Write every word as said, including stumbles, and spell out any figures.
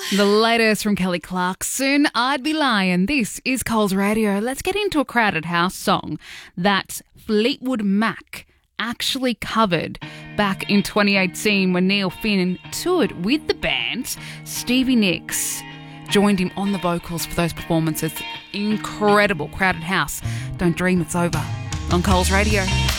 The latest from Kelly Clarkson, I'd Be Lying. This is Coles Radio. Let's get into a Crowded House song that Fleetwood Mac actually covered back in twenty eighteen when Neil Finn toured with the band. Stevie Nicks joined him on the vocals for those performances. Incredible. Crowded House. Don't dream it's over on Coles Radio.